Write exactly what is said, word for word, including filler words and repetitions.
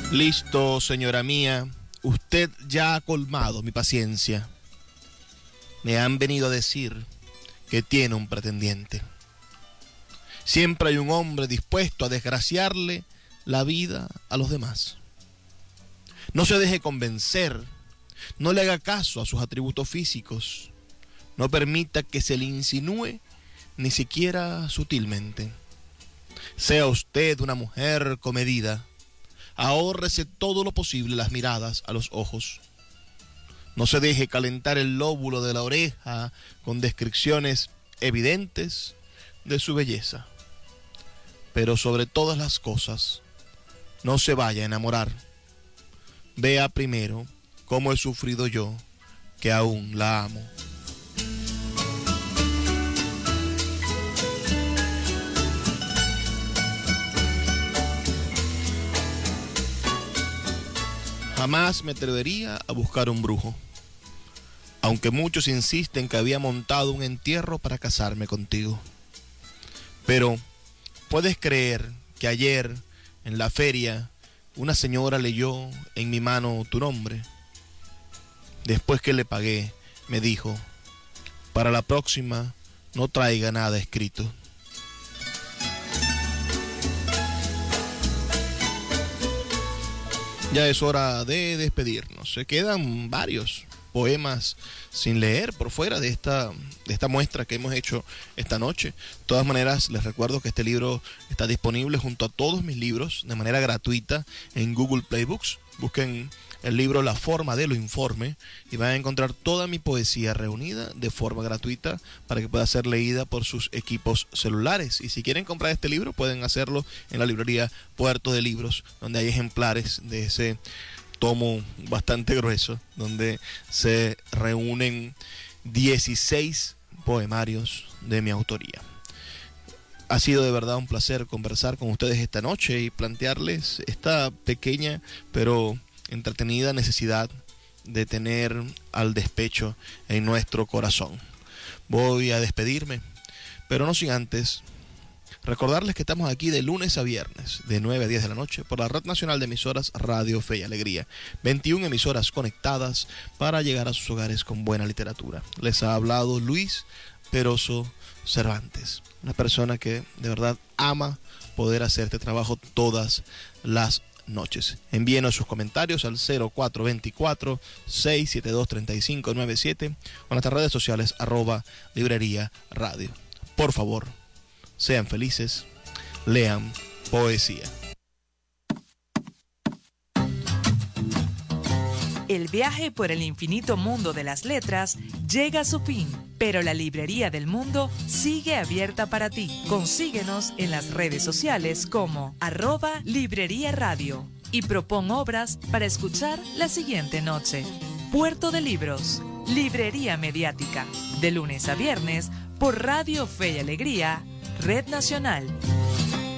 Listo, señora mía, usted ya ha colmado mi paciencia. Me han venido a decir que tiene un pretendiente. Siempre hay un hombre dispuesto a desgraciarle la vida a los demás. No se deje convencer, no le haga caso a sus atributos físicos, no permita que se le insinúe ni siquiera sutilmente. Sea usted una mujer comedida, ahórrese todo lo posible las miradas a los ojos. No se deje calentar el lóbulo de la oreja con descripciones evidentes de su belleza. Pero sobre todas las cosas, no se vaya a enamorar. Vea primero cómo he sufrido yo, que aún la amo. Jamás me atrevería a buscar un brujo, aunque muchos insisten que había montado un entierro para casarme contigo. Pero, ¿puedes creer que ayer, en la feria, una señora leyó en mi mano tu nombre? Después que le pagué, me dijo, para la próxima no traiga nada escrito. Ya es hora de despedirnos. Se quedan varios poemas sin leer por fuera de esta, de esta muestra que hemos hecho esta noche. De todas maneras, les recuerdo que este libro está disponible junto a todos mis libros de manera gratuita en Google Play Books. Busquen el libro La forma de lo informe y van a encontrar toda mi poesía reunida de forma gratuita para que pueda ser leída por sus equipos celulares. Y si quieren comprar este libro, pueden hacerlo en la librería Puerto de Libros, donde hay ejemplares de ese tomo bastante grueso, donde se reúnen dieciséis poemarios de mi autoría. Ha sido de verdad un placer conversar con ustedes esta noche y plantearles esta pequeña pero entretenida necesidad de tener al despecho en nuestro corazón. Voy a despedirme, pero no sin antes recordarles que estamos aquí de lunes a viernes, de nueve a diez de la noche, por la Red Nacional de Emisoras Radio Fe y Alegría. veintiuna emisoras conectadas para llegar a sus hogares con buena literatura. Les ha hablado Luis Peroso Cervantes, una persona que de verdad ama poder hacer este trabajo todas las noches. Envíenos sus comentarios al cero cuatro dos cuatro, seis siete dos, tres cinco nueve siete o en nuestras redes sociales arroba librería radio. Por favor, sean felices, lean poesía. El viaje por el infinito mundo de las letras llega a su fin, pero la Librería del Mundo sigue abierta para ti. Consíguenos en las redes sociales como arroba librería radio y propon obras para escuchar la siguiente noche. Puerto de Libros, Librería Mediática, de lunes a viernes por Radio Fe y Alegría, Red Nacional.